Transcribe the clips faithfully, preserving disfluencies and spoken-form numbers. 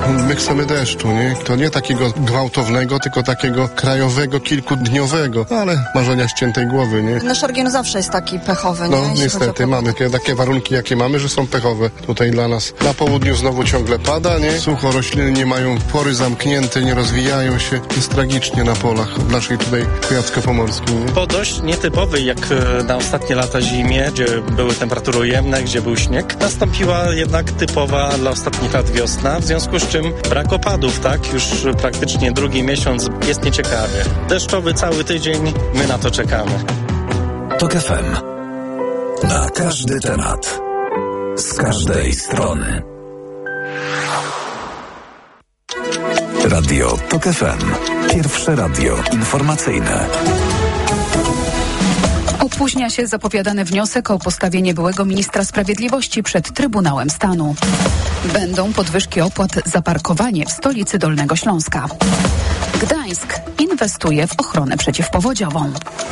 my chcemy deszczu, nie? To nie takiego gwałtownego, tylko takiego krajowego, kilkudniowego, ale marzenia ściętej głowy, nie? Nasz region zawsze jest taki pechowy, nie? No niestety, mamy takie, takie warunki, jakie mamy, że są pechowe tutaj dla nas. Na południu znowu ciągle pada, nie? Sucho, rośliny nie mają pory zamknięte, nie rozwijają się. Jest tragicznie na polach w naszej tutaj Kujawsko-Pomorskiej, nie? Po dość nietypowej jak na ostatnie lata zimie, gdzie były temperatury ujemne, gdzie był śnieg, nastąpiła jednak typowa dla ostatnich lat wiosna, w związku z czym brak opadów, tak? Już praktycznie drugi miesiąc jest nieciekawie. Deszczowy cały tydzień, my na to czekamy. TOK F M. Na każdy temat. Z każdej strony. Radio TOK F M. Pierwsze radio informacyjne. Opóźnia się zapowiadany wniosek o postawienie byłego ministra sprawiedliwości przed Trybunałem Stanu. Będą podwyżki opłat za parkowanie w stolicy Dolnego Śląska. Gdańsk inwestuje w ochronę przeciwpowodziową.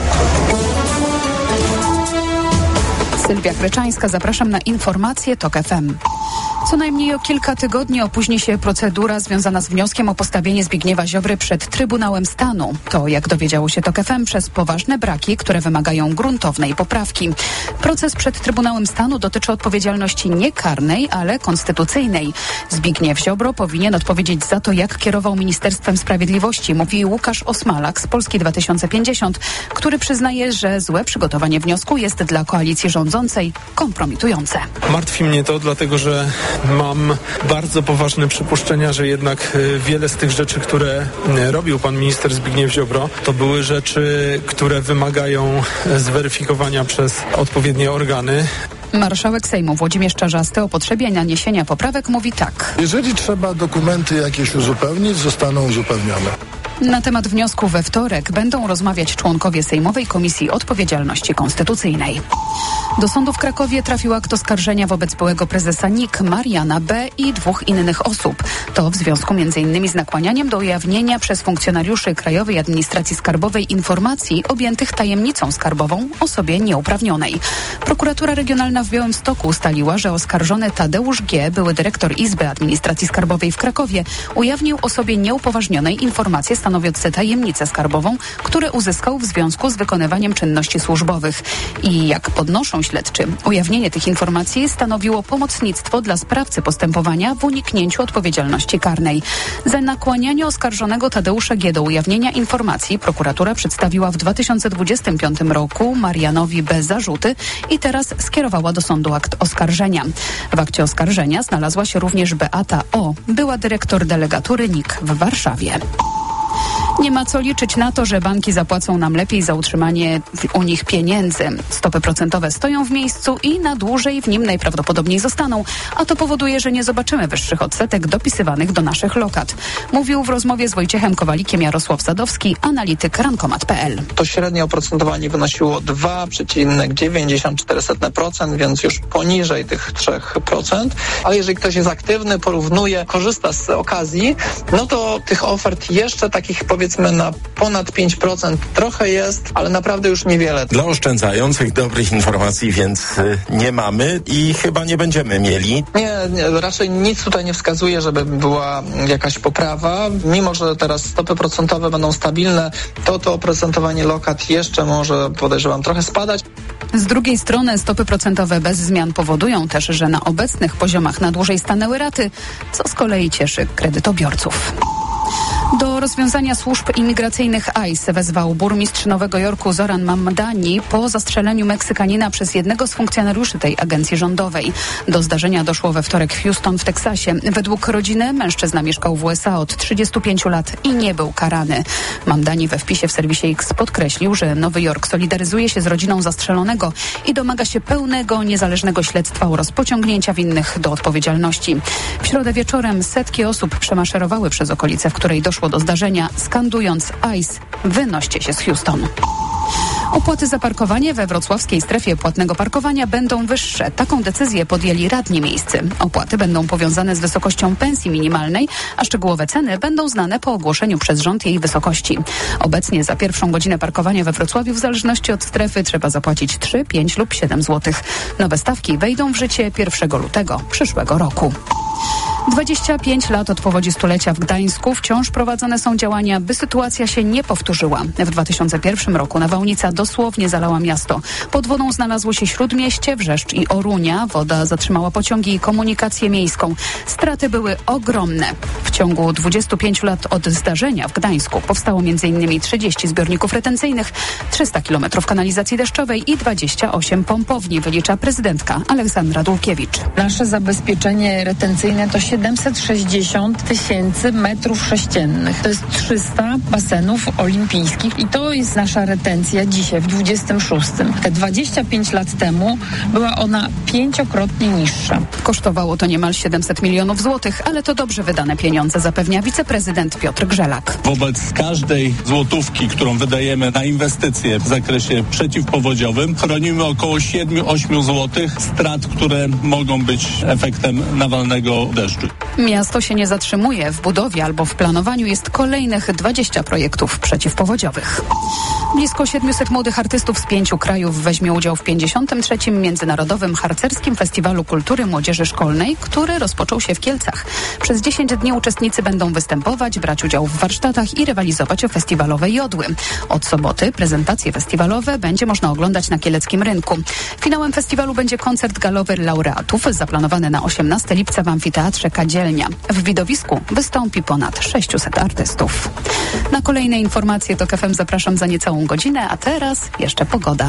Sylwia Kreczańska, zapraszam na informacje TOK F M. Co najmniej o kilka tygodni opóźni się procedura związana z wnioskiem o postawienie Zbigniewa Ziobry przed Trybunałem Stanu. To, jak dowiedziało się TOK F M, przez poważne braki, które wymagają gruntownej poprawki. Proces przed Trybunałem Stanu dotyczy odpowiedzialności nie karnej, ale konstytucyjnej. Zbigniew Ziobro powinien odpowiedzieć za to, jak kierował Ministerstwem Sprawiedliwości, mówi Łukasz Osmalak z Polski dwa tysiące pięćdziesiąt, który przyznaje, że złe przygotowanie wniosku jest dla koalicji rządzącej kompromitujące. Martwi mnie to, dlatego że mam bardzo poważne przypuszczenia, że jednak wiele z tych rzeczy, które robił pan minister Zbigniew Ziobro, to były rzeczy, które wymagają zweryfikowania przez odpowiednie organy. Marszałek Sejmu Włodzimierz Czarzasty o potrzebie naniesienia poprawek mówi tak. Jeżeli trzeba dokumenty jakieś uzupełnić, zostaną uzupełnione. Na temat wniosku we wtorek będą rozmawiać członkowie Sejmowej Komisji Odpowiedzialności Konstytucyjnej. Do sądu w Krakowie trafił akt oskarżenia wobec byłego prezesa N I K Mariana B. i dwóch innych osób. To w związku między innymi z nakłanianiem do ujawnienia przez funkcjonariuszy Krajowej Administracji Skarbowej informacji objętych tajemnicą skarbową osobie nieuprawnionej. Prokuratura Regionalna w Białymstoku ustaliła, że oskarżony Tadeusz G., były dyrektor Izby Administracji Skarbowej w Krakowie, ujawnił osobie nieupoważnionej informacje stanowiące tajemnicę skarbową, które uzyskał w związku z wykonywaniem czynności służbowych. I jak podnoszą śledczy, ujawnienie tych informacji stanowiło pomocnictwo dla sprawcy postępowania w uniknięciu odpowiedzialności karnej. Za nakłanianie oskarżonego Tadeusza G. do ujawnienia informacji prokuratura przedstawiła w dwa tysiące dwudziestym piątym roku Marianowi B. zarzuty i teraz skierowała do sądu akt oskarżenia. W akcie oskarżenia znalazła się również Beata O., była dyrektor delegatury N I K w Warszawie. Nie ma co liczyć na to, że banki zapłacą nam lepiej za utrzymanie u nich pieniędzy. Stopy procentowe stoją w miejscu i na dłużej w nim najprawdopodobniej zostaną, a to powoduje, że nie zobaczymy wyższych odsetek dopisywanych do naszych lokat. Mówił w rozmowie z Wojciechem Kowalikiem Jarosław Sadowski, analityk rankomat kropka p l. To średnie oprocentowanie wynosiło dwa przecinek dziewięćdziesiąt cztery procent, więc już poniżej tych trzy procent. Ale jeżeli ktoś jest aktywny, porównuje, korzysta z okazji, no to tych ofert jeszcze takich powiedzmy na ponad pięć procent trochę jest, ale naprawdę już niewiele. Dla oszczędzających dobrych informacji więc y, nie mamy i chyba nie będziemy mieli. Nie, nie, raczej nic tutaj nie wskazuje, żeby była jakaś poprawa. Mimo że teraz stopy procentowe będą stabilne, to to oprocentowanie lokat jeszcze może, podejrzewam, trochę spadać. Z drugiej strony stopy procentowe bez zmian powodują też, że na obecnych poziomach na dłużej stanęły raty, co z kolei cieszy kredytobiorców. Do rozwiązania służb imigracyjnych I C E wezwał burmistrz Nowego Jorku Zoran Mamdani po zastrzeleniu Meksykanina przez jednego z funkcjonariuszy tej agencji rządowej. Do zdarzenia doszło we wtorek w Houston w Teksasie. Według rodziny mężczyzna mieszkał w U S A od trzydziestu pięciu lat i nie był karany. Mamdani we wpisie w serwisie X podkreślił, że Nowy Jork solidaryzuje się z rodziną zastrzelonego i domaga się pełnego, niezależnego śledztwa oraz pociągnięcia winnych do odpowiedzialności. W środę wieczorem setki osób przemaszerowały przez okolice, w której doszło do zdarzenia, skandując I C E, wynoście się z Houston. Opłaty za parkowanie we wrocławskiej strefie płatnego parkowania będą wyższe. Taką decyzję podjęli radni miejscy. Opłaty będą powiązane z wysokością pensji minimalnej, a szczegółowe ceny będą znane po ogłoszeniu przez rząd jej wysokości. Obecnie za pierwszą godzinę parkowania we Wrocławiu w zależności od strefy trzeba zapłacić trzy, pięć lub siedem złotych. Nowe stawki wejdą w życie pierwszego lutego przyszłego roku. dwadzieścia pięć lat od powodzi stulecia w Gdańsku wciąż prowadzone są działania, by sytuacja się nie powtórzyła. W dwa tysiące pierwszym roku nawałnica dosłownie zalała miasto. Pod wodą znalazło się Śródmieście, Wrzeszcz i Orunia. Woda zatrzymała pociągi i komunikację miejską. Straty były ogromne. W ciągu dwudziestu pięciu lat od zdarzenia w Gdańsku powstało między innymi trzydzieści zbiorników retencyjnych, trzysta kilometrów kanalizacji deszczowej i dwadzieścia osiem pompowni, wylicza prezydentka Aleksandra Dulkiewicz. Nasze zabezpieczenie retencyjne to siedemset sześćdziesiąt tysięcy metrów sześciennych. To jest trzysta basenów olimpijskich i to jest nasza retencja dzisiaj w dwudziestym szóstym. Te dwadzieścia pięć lat temu była ona pięciokrotnie niższa. Kosztowało to niemal siedemset milionów złotych, ale to dobrze wydane pieniądze, zapewnia wiceprezydent Piotr Grzelak. Wobec każdej złotówki, którą wydajemy na inwestycje w zakresie przeciwpowodziowym, chronimy około siedem do ośmiu złotych strat, które mogą być efektem nawalnego deszczu. Miasto się nie zatrzymuje. W budowie albo w planowaniu jest kolejnych dwadzieścia projektów przeciwpowodziowych. Blisko siedmiuset młodych artystów z pięciu krajów weźmie udział w pięćdziesiątym trzecim Międzynarodowym Harcerskim Festiwalu Kultury Młodzieży Szkolnej, który rozpoczął się w Kielcach. Przez dziesięć dni uczestnicy będą występować, brać udział w warsztatach i rywalizować o festiwalowe jodły. Od soboty prezentacje festiwalowe będzie można oglądać na kieleckim rynku. Finałem festiwalu będzie koncert galowy laureatów zaplanowany na osiemnastego lipca w amfiteatrze Kadzielnia. W widowisku wystąpi ponad sześciuset artystów. Na kolejne informacje to K F M zapraszam za niecałą godzinę, a teraz jeszcze pogoda.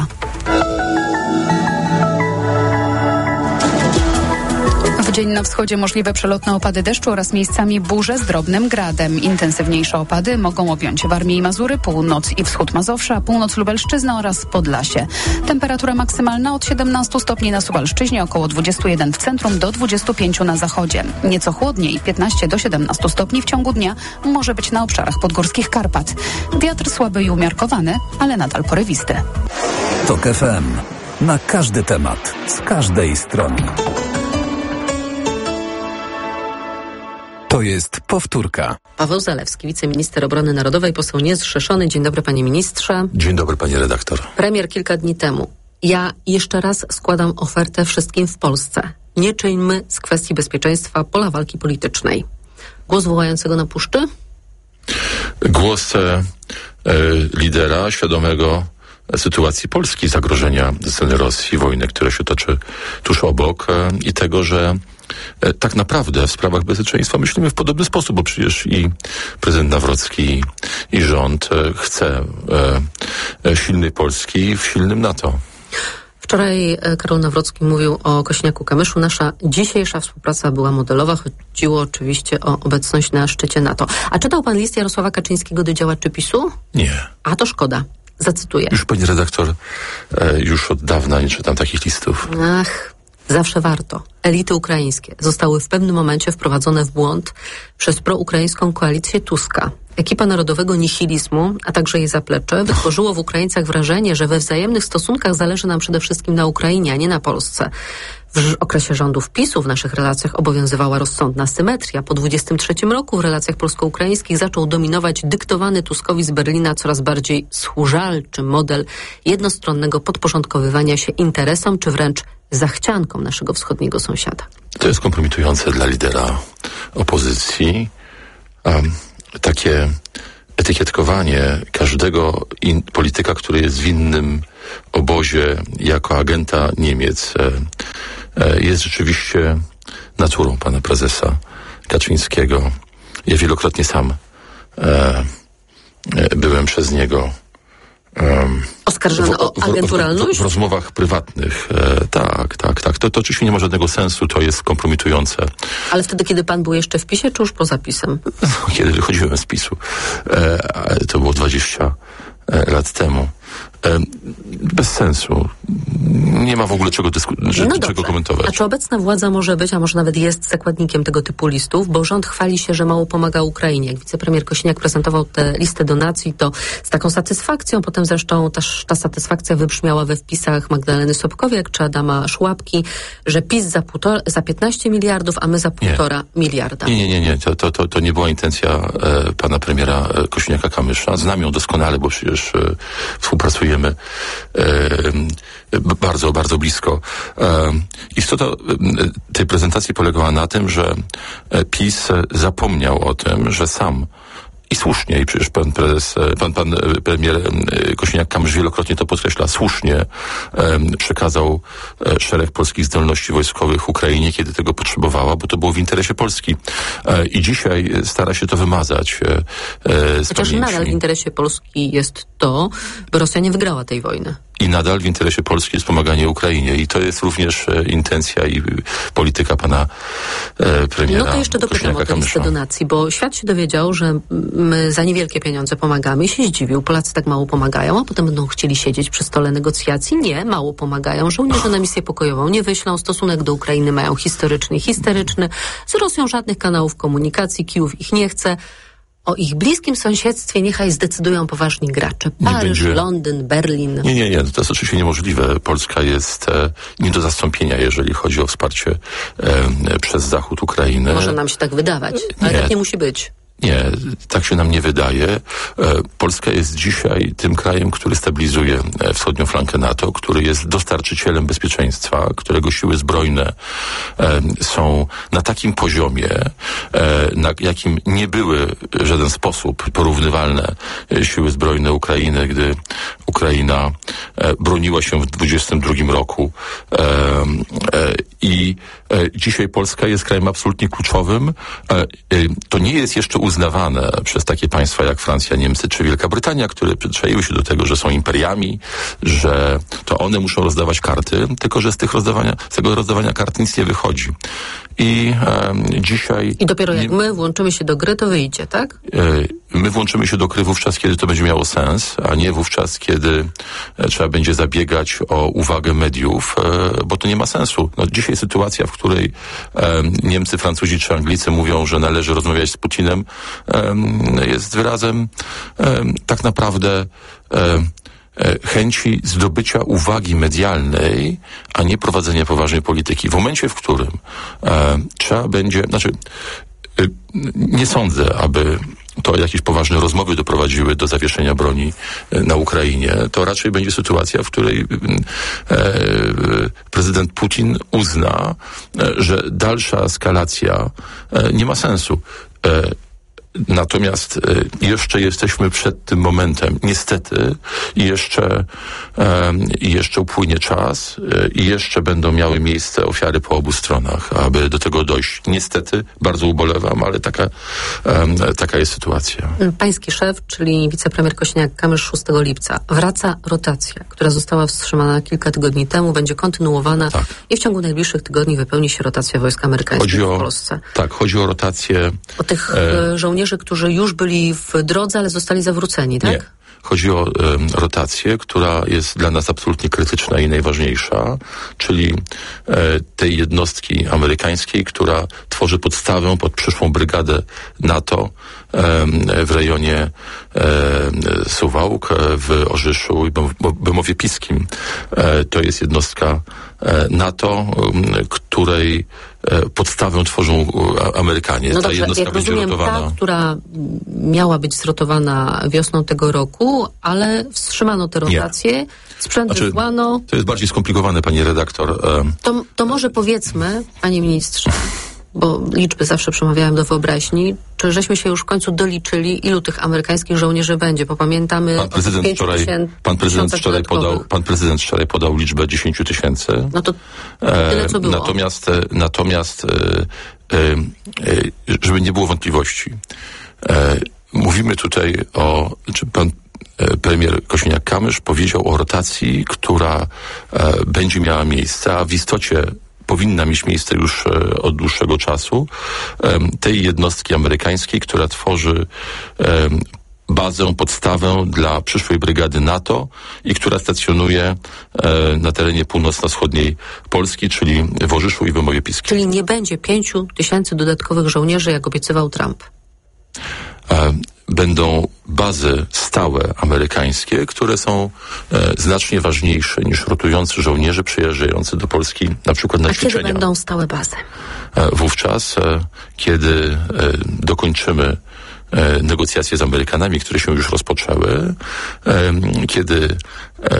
W dzień na wschodzie możliwe przelotne opady deszczu oraz miejscami burze z drobnym gradem. Intensywniejsze opady mogą objąć Warmię i Mazury, północ i wschód Mazowsza, północ Lubelszczyzny oraz Podlasie. Temperatura maksymalna od siedemnastu stopni na Suwalszczyźnie, około dwudziestu jeden w centrum do dwudziestu pięciu na zachodzie. Nieco chłodniej, piętnaście do siedemnastu stopni w ciągu dnia może być na obszarach podgórskich Karpat. Wiatr słaby i umiarkowany, ale nadal porywisty. TOK F M. Na każdy temat, z każdej strony. To jest powtórka. Paweł Zalewski, wiceminister obrony narodowej, poseł niezrzeszony. Dzień dobry, panie ministrze. Dzień dobry, panie redaktor. Premier kilka dni temu. Ja jeszcze raz składam ofertę wszystkim w Polsce. Nie czyńmy z kwestii bezpieczeństwa pola walki politycznej. Głos wołającego na puszczy? Głos e, lidera świadomego sytuacji Polski, zagrożenia ze strony Rosji, wojny, która się toczy tuż obok e, i tego, że e, tak naprawdę w sprawach bezpieczeństwa myślimy w podobny sposób, bo przecież i prezydent Nawrocki, i rząd e, chce e, e, silnej Polski w silnym NATO. Wczoraj Karol Nawrocki mówił o Kosiniaku-Kamyszu. Nasza dzisiejsza współpraca była modelowa. Chodziło oczywiście o obecność na szczycie NATO. A czytał pan list Jarosława Kaczyńskiego do działaczy PiSu? Nie. A to szkoda. Zacytuję. Już, pani redaktor, e, już od dawna nie czytam takich listów. Ach, zawsze warto. Elity ukraińskie zostały w pewnym momencie wprowadzone w błąd przez proukraińską koalicję Tuska. Ekipa narodowego nihilizmu, a także jej zaplecze, wytworzyło w Ukraińcach wrażenie, że we wzajemnych stosunkach zależy nam przede wszystkim na Ukrainie, a nie na Polsce. W okresie rządów PiSu w naszych relacjach obowiązywała rozsądna symetria. Po dwudziestym trzecim roku w relacjach polsko-ukraińskich zaczął dominować dyktowany Tuskowi z Berlina coraz bardziej schórzalczy model jednostronnego podporządkowywania się interesom, czy wręcz zachciankom naszego wschodniego sąsiada. To jest kompromitujące dla lidera opozycji. Um, takie etykietkowanie każdego in, polityka, który jest w innym obozie jako agenta Niemiec e, e, jest rzeczywiście naturą pana prezesa Kaczyńskiego. Ja wielokrotnie sam e, e, byłem przez niego Um, oskarżony w, o agenturalność? W, w, w rozmowach prywatnych. E, tak, tak, tak. To, to oczywiście nie ma żadnego sensu, to jest kompromitujące. Ale wtedy, kiedy pan był jeszcze w PiSie, czy już poza PiSem? Kiedy wychodziłem z PiSu. E, to było dwadzieścia lat temu. E, bez sensu. Nie ma w ogóle czego, dysku- no czego komentować. A czy obecna władza może być, a może nawet jest zakładnikiem tego typu listów? Bo rząd chwali się, że mało pomaga Ukrainie. Jak wicepremier Kosiniak prezentował tę listę donacji, to z taką satysfakcją, potem zresztą też ta satysfakcja wybrzmiała we wpisach Magdaleny Sobkowiak czy Adama Szłapki, że PiS za, półtora, za piętnaście miliardów, a my za półtora nie. miliarda. Nie, nie, nie, nie. To, to, to, to nie była intencja e, pana premiera Kosiniaka-Kamysza. Znam ją doskonale, bo przecież e, współpracujemy współpracujemy bardzo, bardzo blisko. Istota tej prezentacji polegała na tym, że PiS zapomniał o tym, że sam i słusznie, i przecież pan prezes, pan, pan premier Kosiniak-Kamysz wielokrotnie to podkreśla, słusznie um, przekazał e, szereg polskich zdolności wojskowych Ukrainie, kiedy tego potrzebowała, bo to było w interesie Polski. E, I dzisiaj stara się to wymazać e, e, z Chociaż pamięci. Nadal w interesie Polski jest to, by Rosja nie wygrała tej wojny. I nadal w interesie Polski jest pomaganie Ukrainie. I to jest również e, intencja i polityka pana e, premiera. No to jeszcze dopytam o tę listę donacji, bo świat się dowiedział, że my za niewielkie pieniądze pomagamy i się zdziwił. Polacy tak mało pomagają, a potem będą chcieli siedzieć przy stole negocjacji. Nie, mało pomagają. Żołnierze na misję pokojową nie wyślą. Stosunek do Ukrainy mają historyczny i histeryczny. Z Rosją żadnych kanałów komunikacji. Kijów ich nie chce. O ich bliskim sąsiedztwie niechaj zdecydują poważni gracze. Paryż, będzie... Londyn, Berlin. Nie, nie, nie. To jest oczywiście niemożliwe. Polska jest e, nie do zastąpienia, jeżeli chodzi o wsparcie e, przez Zachód Ukrainy. Może nam się tak wydawać, ale nie. Tak nie musi być. Nie, tak się nam nie wydaje. Polska jest dzisiaj tym krajem, który stabilizuje wschodnią flankę NATO, który jest dostarczycielem bezpieczeństwa, którego siły zbrojne są na takim poziomie, na jakim nie były w żaden sposób porównywalne siły zbrojne Ukrainy, gdy Ukraina broniła się w dwudziestym drugim roku. I dzisiaj Polska jest krajem absolutnie kluczowym. To nie jest jeszcze uznawane przez takie państwa jak Francja, Niemcy czy Wielka Brytania, które przyzwyczaiły się do tego, że są imperiami, że to one muszą rozdawać karty, tylko że z tych rozdawania, z tego rozdawania kart nic nie wychodzi. I e, dzisiaj... I dopiero jak nie, my włączymy się do gry, to wyjdzie, tak? E, my włączymy się do gry wówczas, kiedy to będzie miało sens, a nie wówczas, kiedy e, trzeba będzie zabiegać o uwagę mediów, e, bo to nie ma sensu. No, dzisiaj sytuacja, w której e, Niemcy, Francuzi czy Anglicy mówią, że należy rozmawiać z Putinem, e, jest wyrazem e, tak naprawdę e, chęci zdobycia uwagi medialnej, a nie prowadzenia poważnej polityki. W momencie, w którym e, trzeba będzie, znaczy e, nie sądzę, aby to jakieś poważne rozmowy doprowadziły do zawieszenia broni e, na Ukrainie, to raczej będzie sytuacja, w której e, prezydent Putin uzna, e, że dalsza eskalacja e, nie ma sensu. E, Natomiast y, jeszcze jesteśmy przed tym momentem. Niestety jeszcze, y, jeszcze upłynie czas y, i jeszcze będą miały miejsce ofiary po obu stronach, aby do tego dojść. Niestety, bardzo ubolewam, ale taka, y, taka jest sytuacja. Pański szef, czyli wicepremier Kosiniak-Kamysz szóstego lipca. Wraca rotacja, która została wstrzymana kilka tygodni temu, będzie kontynuowana tak. I w ciągu najbliższych tygodni wypełni się rotacja wojsk amerykańskich o, w Polsce. Tak, chodzi o rotację... O tych e... żołnierzy, którzy już byli w drodze, ale zostali zawróceni, tak? Nie. Chodzi o e, rotację, która jest dla nas absolutnie krytyczna i najważniejsza, czyli e, tej jednostki amerykańskiej, która tworzy podstawę pod przyszłą brygadę NATO e, w rejonie e, Suwałk, w Orzyszu i Bemowie Piskim. E, to jest jednostka e, NATO, e, której e, podstawę tworzą Amerykanie. No ta dobrze, jednostka jak będzie rozumiem, rotowana. Ta, która miała być zrotowana wiosną tego roku, ale wstrzymano te rotacje, sprzęt znaczy, wysłano. To jest bardziej skomplikowane, pani redaktor. To, to może powiedzmy, panie ministrze, bo liczby zawsze przemawiają do wyobraźni, czy żeśmy się już w końcu doliczyli, ilu tych amerykańskich żołnierzy będzie, bo pamiętamy... Pan prezydent wczoraj, pan prezydent wczoraj podał, pan prezydent wczoraj podał liczbę dziesięć tysięcy. No to tyle, co było. Natomiast, natomiast żeby nie było wątpliwości, mówimy tutaj o... Czy pan premier Kosiniak-Kamysz powiedział o rotacji, która e, będzie miała miejsce, a w istocie powinna mieć miejsce już e, od dłuższego czasu, e, tej jednostki amerykańskiej, która tworzy e, bazę, podstawę dla przyszłej brygady NATO i która stacjonuje e, na terenie północno-wschodniej Polski, czyli w Orzyszu i Bemowie Piskim. Czyli nie będzie pięciu tysięcy dodatkowych żołnierzy, jak obiecywał Trump? E, Będą bazy stałe amerykańskie, które są e, znacznie ważniejsze niż rotujący żołnierze przyjeżdżający do Polski na przykład na A ćwiczenia. kiedy będą stałe bazy? E, wówczas, e, kiedy e, dokończymy e, negocjacje z Amerykanami, które się już rozpoczęły, e, kiedy e,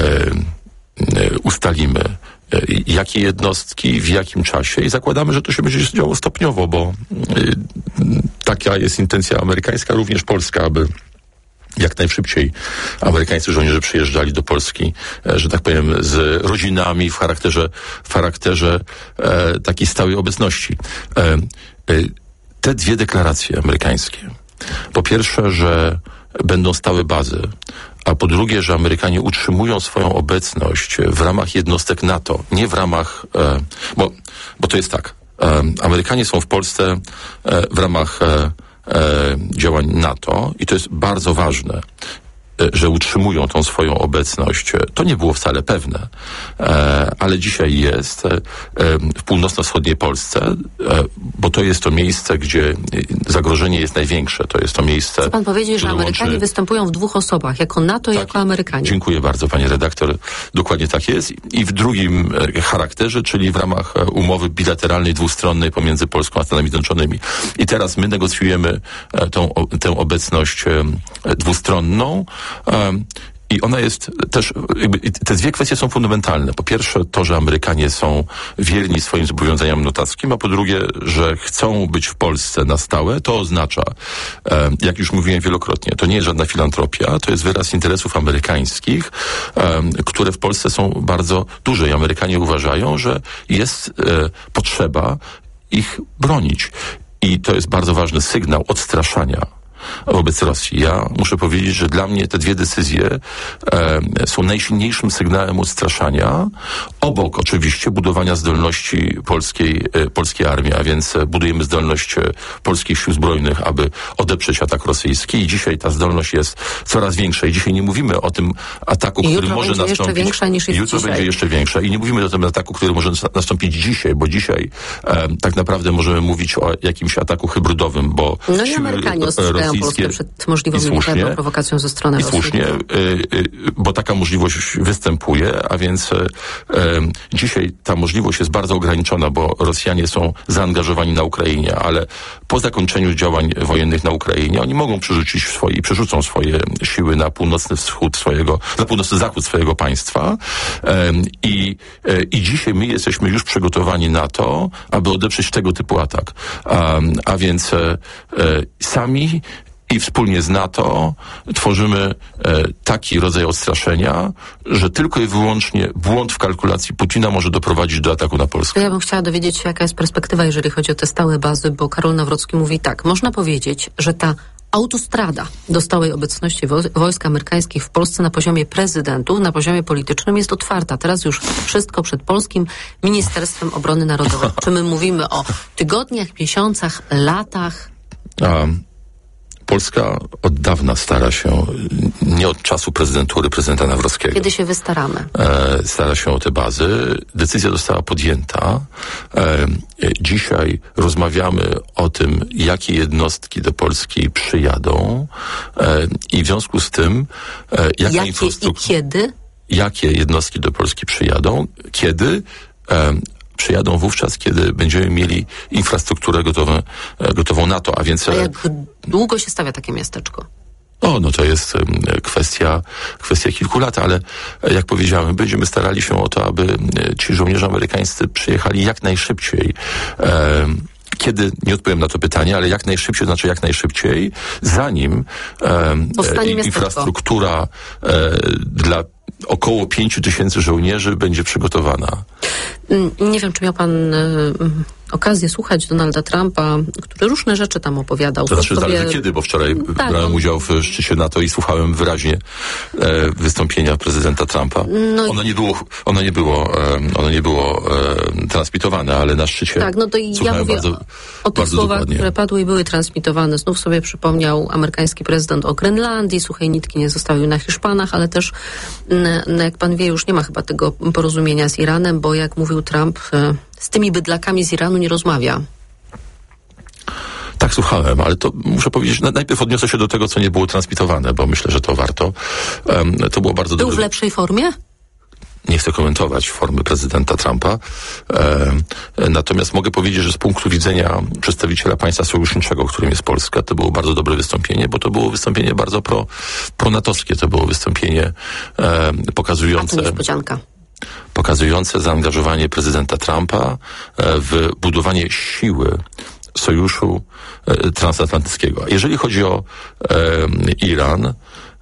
e, ustalimy jakie jednostki, w jakim czasie i zakładamy, że to się będzie działo stopniowo, bo y, taka jest intencja amerykańska, również polska, aby jak najszybciej amerykańscy żołnierze przyjeżdżali do Polski, e, że tak powiem, z rodzinami w charakterze, w charakterze e, takiej stałej obecności. E, e, te dwie deklaracje amerykańskie, po pierwsze, że będą stałe bazy, a po drugie, że Amerykanie utrzymują swoją obecność w ramach jednostek NATO, nie w ramach, e, bo, bo to jest tak, e, Amerykanie są w Polsce e, w ramach e, e, działań NATO i to jest bardzo ważne, e, że utrzymują tą swoją obecność. To nie było wcale pewne, e, ale dzisiaj jest e, w północno-wschodniej Polsce, e, bo to jest to miejsce, gdzie zagrożenie jest największe. To jest to miejsce... Chce pan powiedzieć, że Amerykanie łączy... występują w dwóch osobach, jako NATO i tak, jako Amerykanie. Dziękuję bardzo, panie redaktor. Dokładnie tak jest. I w drugim charakterze, czyli w ramach umowy bilateralnej, dwustronnej pomiędzy Polską a Stanami Zjednoczonymi. I teraz my negocjujemy tą, tę obecność dwustronną. I ona jest też, jakby, te dwie kwestie są fundamentalne. Po pierwsze to, że Amerykanie są wierni swoim zobowiązaniom notackim, a po drugie, że chcą być w Polsce na stałe. To oznacza, e, jak już mówiłem wielokrotnie, to nie jest żadna filantropia, to jest wyraz interesów amerykańskich, e, które w Polsce są bardzo duże i Amerykanie uważają, że jest e, potrzeba ich bronić. I to jest bardzo ważny sygnał odstraszania wobec Rosji. Ja muszę powiedzieć, że dla mnie te dwie decyzje e, są najsilniejszym sygnałem odstraszania, obok oczywiście budowania zdolności polskiej, e, polskiej armii, a więc budujemy zdolność e, polskich sił zbrojnych, aby odeprzeć atak rosyjski i dzisiaj ta zdolność jest coraz większa i dzisiaj nie mówimy o tym ataku, I który może nastąpić. Jeszcze większa niż jest jutro dzisiaj. będzie jeszcze większa i nie mówimy o tym ataku, który może nastąpić dzisiaj, bo dzisiaj e, tak naprawdę możemy mówić o jakimś ataku hybrydowym, bo no i Amerykanie ostrzegają Polskę przed możliwą militarną prowokacją ze strony i Rosji. Słusznie, y, y, bo taka możliwość występuje, a więc y, y, dzisiaj ta możliwość jest bardzo ograniczona, bo Rosjanie są zaangażowani na Ukrainie, ale po zakończeniu działań wojennych na Ukrainie oni mogą przerzucić swoje, i przerzucą swoje siły na północny wschód swojego, na północny zachód swojego państwa y, i, y, i dzisiaj my jesteśmy już przygotowani na to, aby odeprzeć tego typu atak. A, a więc y, y, sami i wspólnie z NATO tworzymy e, taki rodzaj odstraszenia, że tylko i wyłącznie błąd w kalkulacji Putina może doprowadzić do ataku na Polskę. Ja bym chciała dowiedzieć się, jaka jest perspektywa, jeżeli chodzi o te stałe bazy, bo Karol Nawrocki mówi tak, można powiedzieć, że ta autostrada do stałej obecności wo- wojsk amerykańskich w Polsce na poziomie prezydentów, na poziomie politycznym jest otwarta. Teraz już wszystko przed Polskim Ministerstwem Obrony Narodowej. Czy my mówimy o tygodniach, miesiącach, latach? Um. Polska od dawna stara się, nie od czasu prezydentury prezydenta Nawrockiego. Kiedy się wystaramy? E, stara się o te bazy. Decyzja została podjęta. E, dzisiaj rozmawiamy o tym, jakie jednostki do Polski przyjadą e, i w związku z tym e, jaka jakie infrastruktura... i kiedy? Jakie jednostki do Polski przyjadą, kiedy... E, przyjadą wówczas, kiedy będziemy mieli infrastrukturę gotową, gotową NATO, a więc... A jak długo się stawia takie miasteczko? O, no to jest kwestia, kwestia kilku lat, ale jak powiedziałem, będziemy starali się o to, aby ci żołnierze amerykańscy przyjechali jak najszybciej. Kiedy, nie odpowiem na to pytanie, ale jak najszybciej, znaczy jak najszybciej, zanim e, infrastruktura e, dla około pięciu tysięcy żołnierzy będzie przygotowana. Nie wiem, czy miał pan y, okazję słuchać Donalda Trumpa, który różne rzeczy tam opowiadał. To znaczy sobie... zależy kiedy, bo wczoraj tak, brałem on... udział w szczycie NATO i słuchałem wyraźnie e, wystąpienia prezydenta Trumpa. No i... Ono nie było, ono nie było, e, ono nie było e, transmitowane, ale na szczycie tak, no to ja mówię bardzo, o, o tych słowach, dokładnie. Które padły i były transmitowane. Znów sobie przypomniał amerykański prezydent o Grenlandii, suchej nitki nie zostawił na Hiszpanach, ale też, no jak pan wie, już nie ma chyba tego porozumienia z Iranem, bo jak mówił Trump, z tymi bydlakami z Iranu nie rozmawia. Tak, słuchałem, ale to muszę powiedzieć, najpierw odniosę się do tego, co nie było transmitowane, bo myślę, że to warto. Um, to było bardzo Był dobre. w lepszej formie? nie chcę komentować formy prezydenta Trumpa. E, natomiast mogę powiedzieć, że z punktu widzenia przedstawiciela państwa sojuszniczego, którym jest Polska, to było bardzo dobre wystąpienie, bo to było wystąpienie bardzo pro, pronatowskie. To było wystąpienie e, pokazujące... A to niespodzianka. Pokazujące zaangażowanie prezydenta Trumpa e, w budowanie siły sojuszu e, transatlantyckiego. Jeżeli chodzi o e, Iran, e,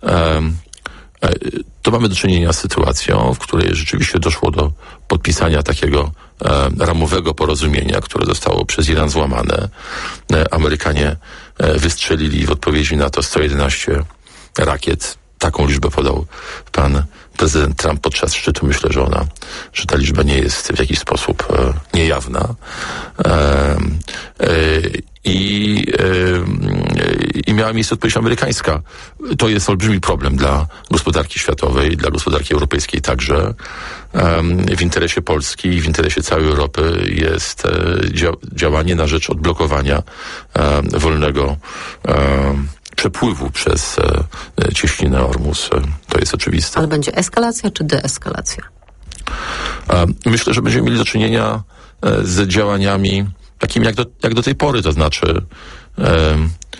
e, to mamy do czynienia z sytuacją, w której rzeczywiście doszło do podpisania takiego e, ramowego porozumienia, które zostało przez Iran złamane. E, Amerykanie e, wystrzelili w odpowiedzi na to sto jedenaście rakiet. Taką liczbę podał pan prezydent Trump podczas szczytu. Myślę, że ona, że ta liczba nie jest w jakiś sposób e, niejawna. E, e, i, e, I miała miejsce odpowiedź amerykańska. To jest olbrzymi problem dla gospodarki światowej, dla gospodarki europejskiej także. E, w interesie Polski i w interesie całej Europy jest e, dzia- działanie na rzecz odblokowania e, wolnego e, przepływu przez e, cieśninę Ormus. E, to jest oczywiste. Ale będzie eskalacja czy deeskalacja? E, myślę, że będziemy mieli do czynienia e, z działaniami takimi jak do, jak do tej pory, to znaczy e, e,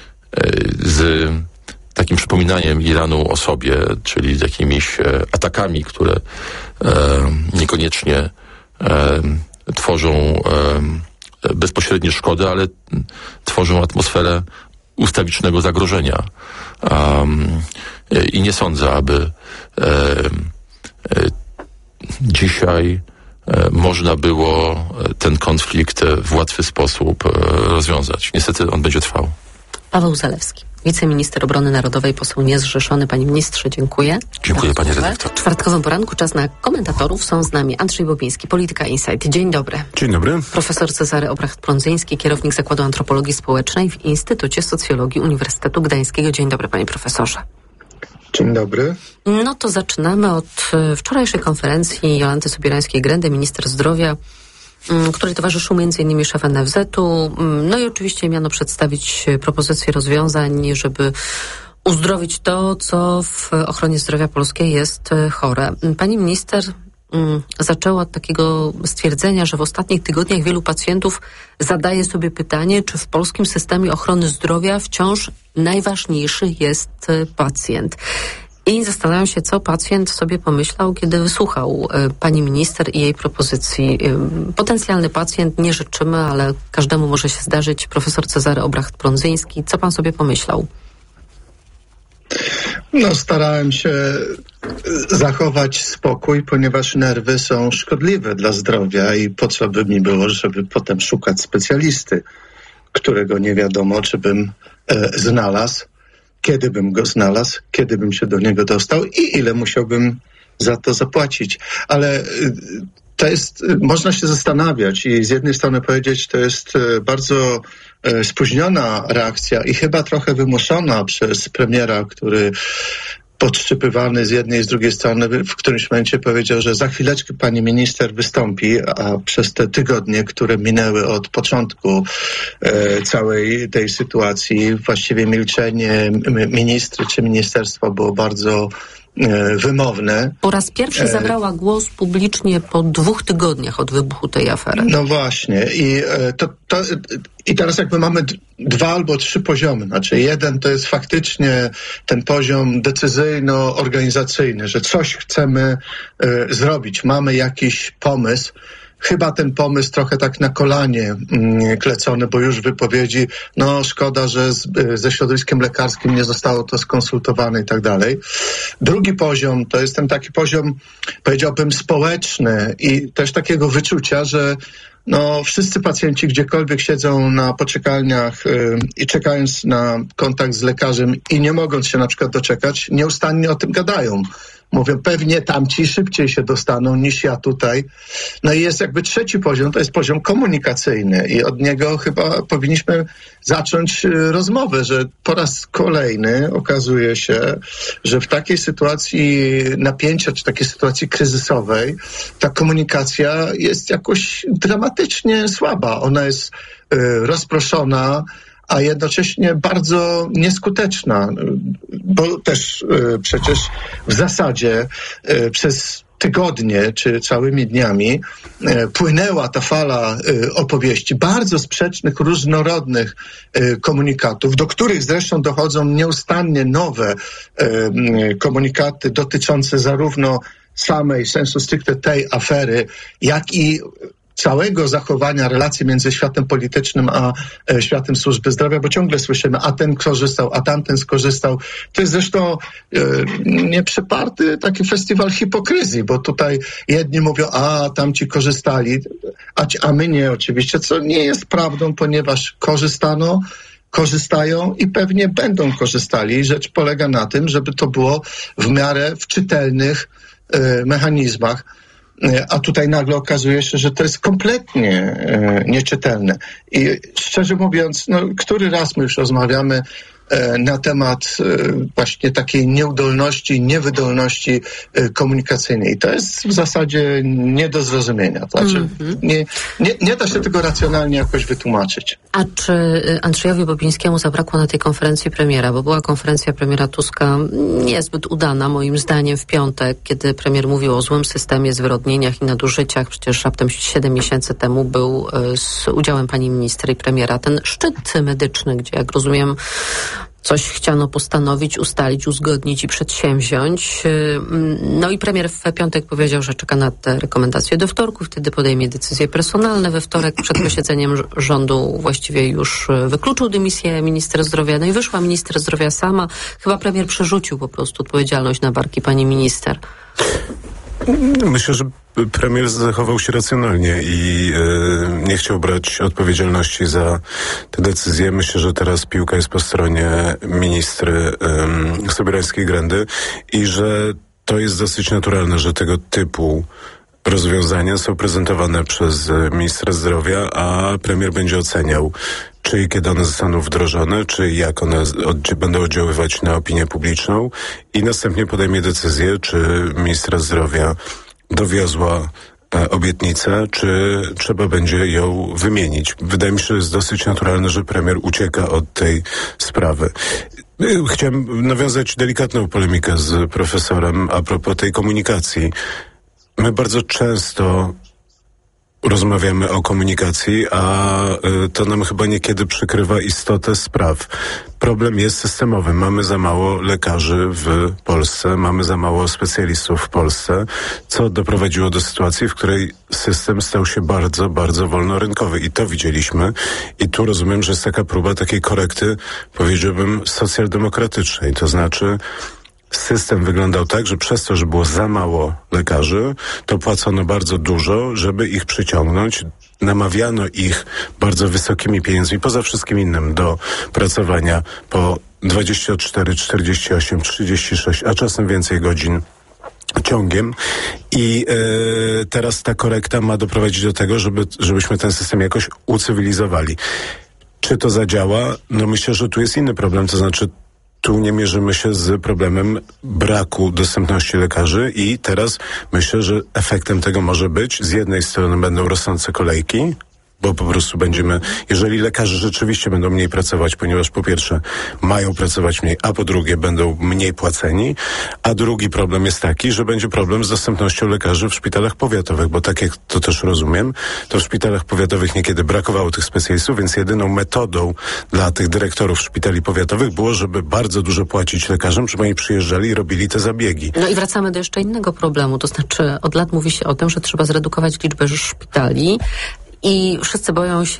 z takim przypominaniem Iranu o sobie, czyli z jakimiś e, atakami, które e, niekoniecznie e, tworzą e, bezpośrednie szkody, ale tworzą atmosferę ustawicznego zagrożenia. Um, I nie sądzę, aby e, e, dzisiaj e, można było ten konflikt w łatwy sposób e, rozwiązać. Niestety on będzie trwał. Paweł Zalewski, wiceminister obrony narodowej, poseł niezrzeszony. Panie ministrze, dziękuję. Dziękuję, panie redaktor. W czwartkowym poranku czas na komentatorów. Są z nami Andrzej Bobiński, Polityka Insight. Dzień dobry. Dzień dobry. Profesor Cezary Obracht-Prądzyński, kierownik Zakładu Antropologii Społecznej w Instytucie Socjologii Uniwersytetu Gdańskiego. Dzień dobry, panie profesorze. Dzień dobry. No to zaczynamy od wczorajszej konferencji Jolanty Sobierańskiej-Grendy, minister zdrowia, której towarzyszył między innymi szef N F Z-u. No i oczywiście miano przedstawić propozycje rozwiązań, żeby uzdrowić to, co w ochronie zdrowia polskiej jest chore. Pani minister zaczęła od takiego stwierdzenia, że w ostatnich tygodniach wielu pacjentów zadaje sobie pytanie, czy w polskim systemie ochrony zdrowia wciąż najważniejszy jest pacjent. I zastanawiam się, co pacjent sobie pomyślał, kiedy wysłuchał y, pani minister i jej propozycji. Y, potencjalny pacjent, nie życzymy, ale każdemu może się zdarzyć. Profesor Cezary Obracht-Prądzyński, co pan sobie pomyślał? No, starałem się zachować spokój, ponieważ nerwy są szkodliwe dla zdrowia i po co by mi było, żeby potem szukać specjalisty, którego nie wiadomo, czy bym e, znalazł, kiedy bym go znalazł, kiedy bym się do niego dostał i ile musiałbym za to zapłacić. Ale to jest, można się zastanawiać i z jednej strony powiedzieć, to jest bardzo spóźniona reakcja i chyba trochę wymuszona przez premiera, który podszczypywany z jednej i z drugiej strony w którymś momencie powiedział, że za chwileczkę pani minister wystąpi, a przez te tygodnie, które minęły od początku e, całej tej sytuacji, właściwie milczenie ministry czy ministerstwa było bardzo e, wymowne. Po raz pierwszy zabrała głos publicznie po dwóch tygodniach od wybuchu tej afery. No właśnie. I, e, to, to, i teraz jakby mamy d- dwa albo trzy poziomy. Znaczy jeden to jest faktycznie ten poziom decyzyjno-organizacyjny, że coś chcemy e, zrobić. Mamy jakiś pomysł. Chyba ten pomysł trochę tak na kolanie mm, klecony, bo już wypowiedzi, no szkoda, że z, ze środowiskiem lekarskim nie zostało to skonsultowane i tak dalej. Drugi poziom to jest ten taki poziom, powiedziałbym, społeczny i też takiego wyczucia, że no wszyscy pacjenci gdziekolwiek siedzą na poczekalniach yy, i czekając na kontakt z lekarzem i nie mogąc się na przykład doczekać, nieustannie o tym gadają. Mówią, pewnie tamci szybciej się dostaną niż ja tutaj. No i jest jakby trzeci poziom, to jest poziom komunikacyjny i od niego chyba powinniśmy zacząć rozmowę, że po raz kolejny okazuje się, że w takiej sytuacji napięcia, czy takiej sytuacji kryzysowej, ta komunikacja jest jakoś dramatycznie słaba. Ona jest y, rozproszona, a jednocześnie bardzo nieskuteczna, bo też y, przecież w zasadzie y, przez tygodnie czy całymi dniami e, płynęła ta fala e, opowieści, bardzo sprzecznych, różnorodnych e, komunikatów, do których zresztą dochodzą nieustannie nowe e, komunikaty dotyczące zarówno samej sensu stricte tej afery, jak i całego zachowania relacji między światem politycznym a e, światem służby zdrowia, bo ciągle słyszymy, a ten skorzystał, a tamten skorzystał. To jest zresztą e, nieprzeparty taki festiwal hipokryzji, bo tutaj jedni mówią, a tamci korzystali, a, a my nie oczywiście, co nie jest prawdą, ponieważ korzystano, korzystają i pewnie będą korzystali. Rzecz polega na tym, żeby to było w miarę w czytelnych e, mechanizmach. A tutaj nagle okazuje się, że to jest kompletnie e, nieczytelne. I szczerze mówiąc, no, który raz my już rozmawiamy e, na temat e, właśnie takiej nieudolności, niewydolności e, komunikacyjnej. I to jest w zasadzie nie do zrozumienia. To znaczy, mm-hmm. nie, nie, nie da się tego racjonalnie jakoś wytłumaczyć. A czy Andrzejowi Bobińskiemu zabrakło na tej konferencji premiera? Bo była konferencja premiera Tuska niezbyt udana, moim zdaniem, w piątek, kiedy premier mówił o złym systemie, zwyrodnieniach i nadużyciach. Przecież raptem siedem miesięcy temu był z udziałem pani minister i premiera ten szczyt medyczny, gdzie, jak rozumiem, coś chciano postanowić, ustalić, uzgodnić i przedsięwziąć. No i premier w piątek powiedział, że czeka na te rekomendacje do wtorku, wtedy podejmie decyzje personalne. We wtorek przed posiedzeniem rządu właściwie już wykluczył dymisję minister zdrowia. No i wyszła minister zdrowia sama. Chyba premier przerzucił po prostu odpowiedzialność na barki pani minister. Myślę, że premier zachował się racjonalnie i e, nie chciał brać odpowiedzialności za te decyzje. Myślę, że teraz piłka jest po stronie ministry e, Sobierańskiej-Grendy i że to jest dosyć naturalne, że tego typu rozwiązania są prezentowane przez ministra zdrowia, a premier będzie oceniał, czy i kiedy one zostaną wdrożone, czy jak one od, będą oddziaływać na opinię publiczną i następnie podejmie decyzję, czy ministra zdrowia dowiozła e, obietnicę, czy trzeba będzie ją wymienić. Wydaje mi się, że jest dosyć naturalne, że premier ucieka od tej sprawy. Chciałem nawiązać delikatną polemikę z profesorem a propos tej komunikacji. My bardzo często rozmawiamy o komunikacji, a y, to nam chyba niekiedy przykrywa istotę spraw. Problem jest systemowy. Mamy za mało lekarzy w Polsce, mamy za mało specjalistów w Polsce, co doprowadziło do sytuacji, w której system stał się bardzo, bardzo wolnorynkowy. I to widzieliśmy. I tu rozumiem, że jest taka próba takiej korekty, powiedziałbym, socjaldemokratycznej. To znaczy, system wyglądał tak, że przez to, że było za mało lekarzy, to płacono bardzo dużo, żeby ich przyciągnąć. Namawiano ich bardzo wysokimi pieniędzmi, poza wszystkim innym, do pracowania po dwadzieścia cztery, czterdzieści osiem, trzydzieści sześć, a czasem więcej godzin ciągiem. I e, teraz ta korekta ma doprowadzić do tego, żeby, żebyśmy ten system jakoś ucywilizowali. Czy to zadziała? No myślę, że tu jest inny problem, to znaczy tu nie mierzymy się z problemem braku dostępności lekarzy i teraz myślę, że efektem tego może być, z jednej strony będą rosnące kolejki, bo po prostu będziemy, jeżeli lekarze rzeczywiście będą mniej pracować, ponieważ po pierwsze mają pracować mniej, a po drugie będą mniej płaceni, a drugi problem jest taki, że będzie problem z dostępnością lekarzy w szpitalach powiatowych, bo tak jak to też rozumiem, to w szpitalach powiatowych niekiedy brakowało tych specjalistów, więc jedyną metodą dla tych dyrektorów szpitali powiatowych było, żeby bardzo dużo płacić lekarzom, żeby oni przyjeżdżali i robili te zabiegi. No i wracamy do jeszcze innego problemu, to znaczy od lat mówi się o tym, że trzeba zredukować liczbę szpitali. I wszyscy boją się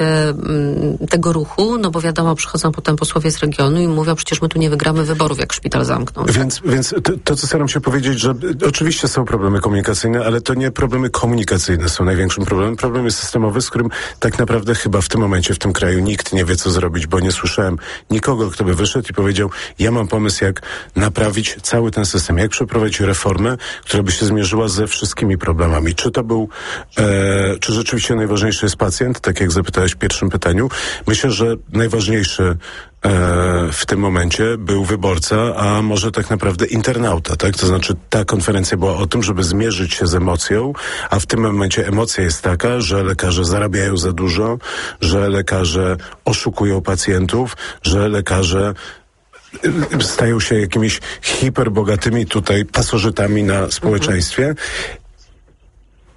m, tego ruchu, no bo wiadomo, przychodzą potem posłowie z regionu i mówią, przecież my tu nie wygramy wyborów, jak szpital zamkną. Więc, więc to, to, co staram się powiedzieć, że oczywiście są problemy komunikacyjne, ale to nie problemy komunikacyjne są największym problemem. Problem jest systemowy, z którym tak naprawdę chyba w tym momencie w tym kraju nikt nie wie, co zrobić, bo nie słyszałem nikogo, kto by wyszedł i powiedział, ja mam pomysł, jak naprawić cały ten system, jak przeprowadzić reformę, która by się zmierzyła ze wszystkimi problemami. Czy to był, e, czy rzeczywiście najważniejszy jest pacjent, tak jak zapytałeś w pierwszym pytaniu. Myślę, że najważniejszy e, w tym momencie był wyborca, a może tak naprawdę internauta, tak? To znaczy ta konferencja była o tym, żeby zmierzyć się z emocją, a w tym momencie emocja jest taka, że lekarze zarabiają za dużo, że lekarze oszukują pacjentów, że lekarze stają się jakimiś hiperbogatymi tutaj pasożytami na społeczeństwie.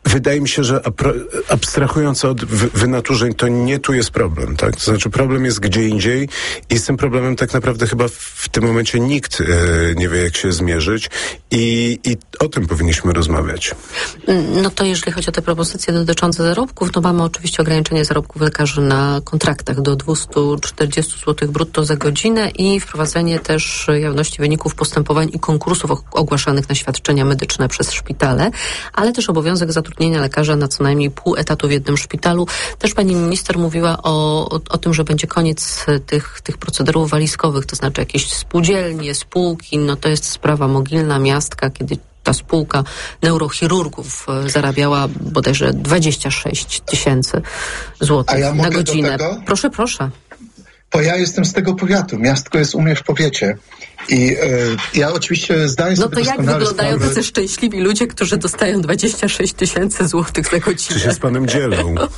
wydaje mi się, że apro, abstrahując od wy, wynaturzeń, to nie tu jest problem, tak? To znaczy problem jest gdzie indziej i z tym problemem tak naprawdę chyba w tym momencie nikt e, nie wie, jak się zmierzyć i, i o tym powinniśmy rozmawiać. No to jeżeli chodzi o te propozycje dotyczące zarobków, no mamy oczywiście ograniczenie zarobków lekarzy na kontraktach do dwieście czterdzieści złotych brutto za godzinę i wprowadzenie też jawności wyników postępowań i konkursów ogłaszanych na świadczenia medyczne przez szpitale, ale też obowiązek zatrudnienia lekarza na co najmniej pół etatu w jednym szpitalu. Też pani minister mówiła o, o, o tym, że będzie koniec tych, tych procederów walizkowych, to znaczy jakieś spółdzielnie, spółki, no to jest sprawa mogilna, miastka, kiedy ta spółka neurochirurgów zarabiała bodajże dwadzieścia sześć tysięcy złotych ja na godzinę. Proszę, proszę. Bo ja jestem z tego powiatu. Miastko jest u mnie w powiecie. I e, ja oczywiście zdaję sobie No to jak wyglądają sprawę... tacy szczęśliwi ludzie, którzy dostają dwadzieścia sześć tysięcy złotych za godzinę? Czy się z panem dzielą? E,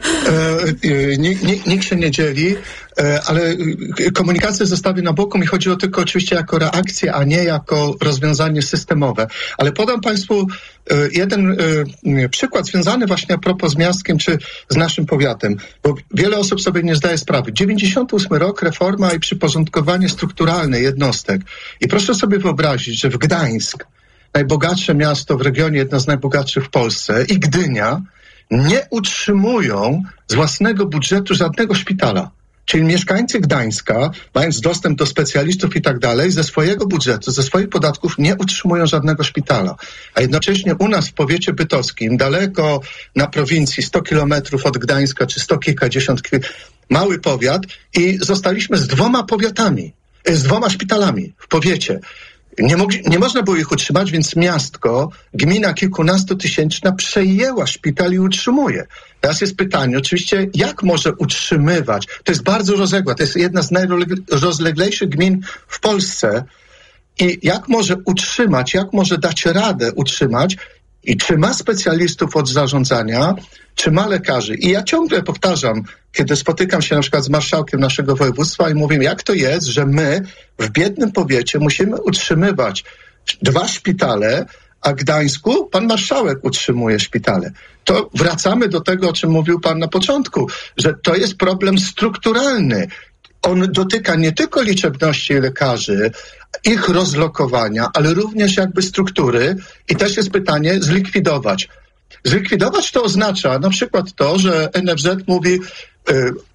e, nikt, nikt się nie dzieli, e, ale komunikację zostawię na boku. Mi chodziło tylko oczywiście jako reakcję, a nie jako rozwiązanie systemowe. Ale podam państwu e, jeden e, przykład związany właśnie a propos z miastkiem czy z naszym powiatem. Bo wiele osób sobie nie zdaje sprawy. dziewięćdziesiąty ósmy rok, reforma i przyporządkowanie strukturalne jednostek. I proszę sobie wyobrazić, że w Gdańsk, najbogatsze miasto w regionie, jedno z najbogatszych w Polsce, i Gdynia nie utrzymują z własnego budżetu żadnego szpitala. Czyli mieszkańcy Gdańska, mając dostęp do specjalistów i tak dalej, ze swojego budżetu, ze swoich podatków nie utrzymują żadnego szpitala. A jednocześnie u nas w powiecie bytowskim, daleko na prowincji, sto kilometrów od Gdańska, czy sto kilkadziesiąt, mały powiat, i zostaliśmy z dwoma powiatami, z dwoma szpitalami w powiecie. Nie, mogli, nie można było ich utrzymać, więc miastko, gmina kilkunastotysięczna przejęła szpital i utrzymuje. Teraz jest pytanie, oczywiście, jak może utrzymywać? To jest bardzo rozległa, to jest jedna z najrozleglejszych gmin w Polsce. I jak może utrzymać, jak może dać radę utrzymać? I czy ma specjalistów od zarządzania, czy ma lekarzy? I ja ciągle powtarzam, kiedy spotykam się na przykład z marszałkiem naszego województwa i mówię, jak to jest, że my w biednym powiecie musimy utrzymywać dwa szpitale, a w Gdańsku pan marszałek utrzymuje szpitale. To wracamy do tego, o czym mówił pan na początku, że to jest problem strukturalny. On dotyka nie tylko liczebności lekarzy, ich rozlokowania, ale również jakby struktury. I też jest pytanie, zlikwidować. Zlikwidować to oznacza na przykład to, że N F Z mówi, y,